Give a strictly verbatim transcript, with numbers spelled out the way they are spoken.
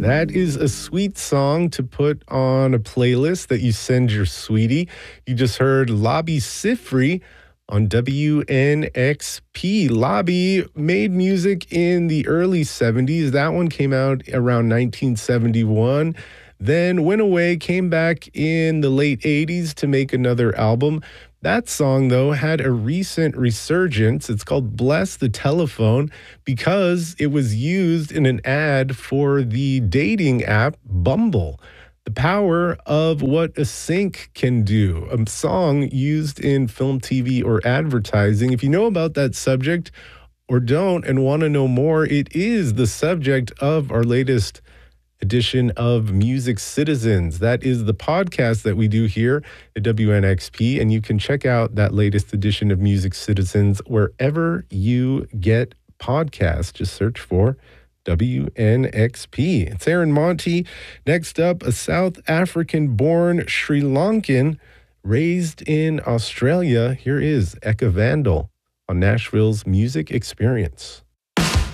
That is a sweet song to put on a playlist that you send your sweetie. You just heard Lobby Sifri on W N X P. Lobby made music in the early seventies. That one came out around nineteen seventy-one. Then went away, came back in the late eighties to make another album. That song, though, had a recent resurgence. It's called Bless the Telephone because it was used in an ad for the dating app Bumble. The power of what a sync can do. A song used in film, T V, or advertising. If you know about that subject or don't and want to know more, it is the subject of our latest edition of Music Citizens. That is the podcast that we do here at W N X P, and you can check out that latest edition of Music Citizens wherever you get podcasts. Just search for W N X P. It's Aaron Monty. Next up, a South African-born Sri Lankan raised in Australia. Here is Eka Vandal on Nashville's Music Experience.